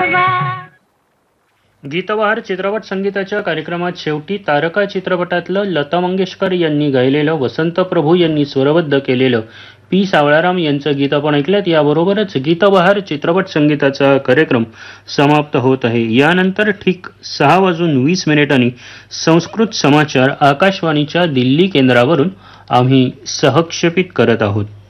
गीतबहार चित्रपट संगीताच्या कार्यक्रमात शेवटी तारका चित्रपटातलं लता मंगेशकर यांनी गायलेलं, वसंत प्रभू यांनी स्वरबद्ध केलेलं पी सावळाराम यांचं गीत आपण ऐकलं. याबरोबरच गीतबहार चित्रपट संगीताचा कार्यक्रम समाप्त होत आहे. यानंतर ठीक 6:20 संस्कृत समाचार आकाशवाणीच्या दिल्ली केंद्रावरून आम्ही सहक्षेपित करत आहोत.